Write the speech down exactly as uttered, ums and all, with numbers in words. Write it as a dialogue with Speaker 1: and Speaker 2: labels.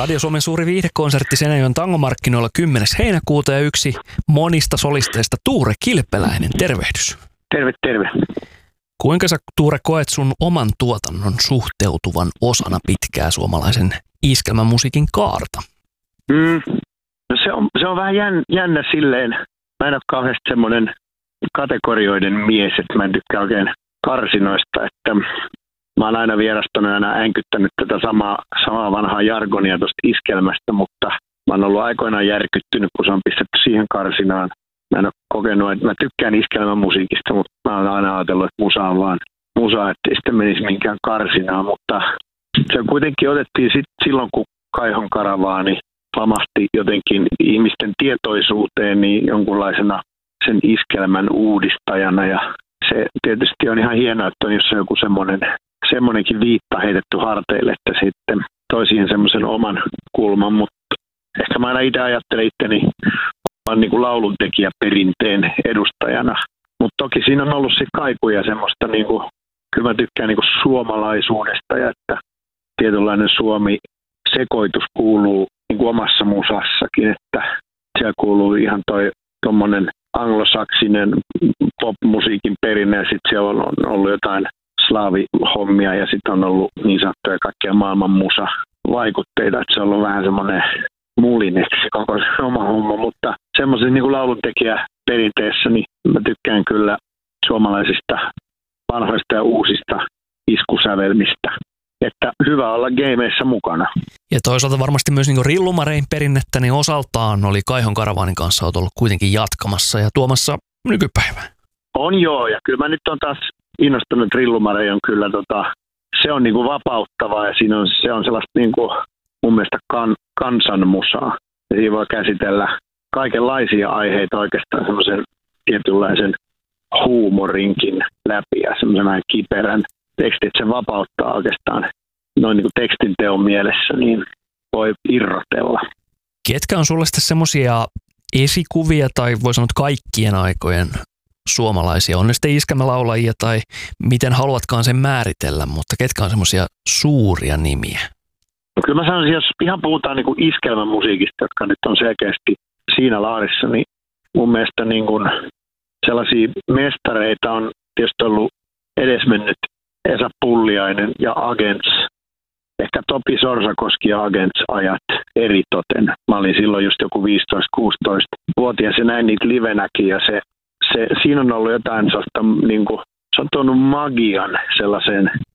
Speaker 1: Radio Suomen suuri viihdekonsertti Seinäjoen tangomarkkinoilla kymmenes heinäkuuta ja yksi monista solisteista Tuure Kilpeläinen. Tervehdys.
Speaker 2: Terve, terve.
Speaker 1: Kuinka sä, Tuure, koet sun oman tuotannon suhteutuvan osana pitkää suomalaisen iskelmämusiikin kaarta?
Speaker 2: Mm, se, on, se on vähän jän, jännä silleen. Mä en ole kauheasti semmoinen kategorioiden mies, että mä en tykkää oikein karsinoista, että mä oon aina vierastanut ja aina äänkyttänyt tätä samaa, samaa vanhaa jargonia tuosta iskelmästä, mutta mä oon ollut aikoinaan järkyttynyt, kun se on pistetty siihen karsinaan. Mä en ole kokenut, että mä tykkään iskelmän musiikista, mutta mä oon aina ajatellut, että musa on vaan musa, ettei sitten menisi minkään karsinaan, mutta se kuitenkin otettiin sit silloin, kun Kaihon karavaani lamahti jotenkin ihmisten tietoisuuteen niin jonkunlaisena sen iskelmän uudistajana, ja se tietysti on ihan hienoa, että on jossain joku semmoinen, semmoinenkin viitta heitetty harteille, että sitten toi siihen semmoisen oman kulman, mutta ehkä mä aina itse ajattelen itteni vaan niin kuin lauluntekijäperinteen edustajana, mutta toki siinä on ollut sitten kaikuja semmoista, niin kuin, kyllä mä tykkään niin kuin suomalaisuudesta, ja että tietynlainen Suomi-sekoitus kuuluu niin kuin omassa musassakin, että siellä kuuluu ihan toi tommonen anglosaksinen pop-musiikin perinne, ja sitten siellä on ollut jotain slaavihommia, ja sitten on ollut niin sanottuja kaikkia maailman musa-vaikutteita, että se on ollut vähän semmoinen mulineksi se koko oma homma, mutta semmoisen niin kuin lauluntekijäperinteessä, niin mä tykkään kyllä suomalaisista vanhoista ja uusista iskusävelmistä. Että hyvä olla gameissa mukana.
Speaker 1: Ja toisaalta varmasti myös niin Rillumarein perinnettä, niin osaltaan oli Kaihon karavaanin kanssa olet ollut kuitenkin jatkamassa ja tuomassa nykypäivään.
Speaker 2: On joo, ja kyllä mä nyt on taas innostunut. Rillumare on kyllä, tota, se on niinku vapauttavaa, ja siinä on, se on sellaista niinku, mun mielestä kan, kansanmusaa. Ja siinä voi käsitellä kaikenlaisia aiheita oikeastaan semmoisen tietynlaisen huumorinkin läpi ja semmoisen vähän kiperän tekstit, se vapauttaa oikeastaan noin niin kuin tekstinteon mielessä, niin voi irrotella.
Speaker 1: Ketkä on sulle sitten semmoisia esikuvia tai voi sanoa kaikkien aikojen suomalaisia? On ne sitten iskelmälaulajia tai miten haluatkaan sen määritellä, mutta ketkä on semmoisia suuria nimiä?
Speaker 2: No kyllä mä sanoisin, jos ihan puhutaan niin kuin iskelmän musiikista, jotka nyt on selkeästi siinä laarissa, niin mun mielestä niin kuin sellaisia mestareita on tietysti ollut edesmennyt Esa Pulliainen ja Agents. Ehkä Topi Sorsakoski ja Agents-ajat eritoten. Mä olin silloin just joku viisitoista-kuusitoista-vuotias ja näin niitä livenäkin. Ja se, se, siinä on ollut jotain sellaista, niin kuin, se on tuonut magian sellaiseen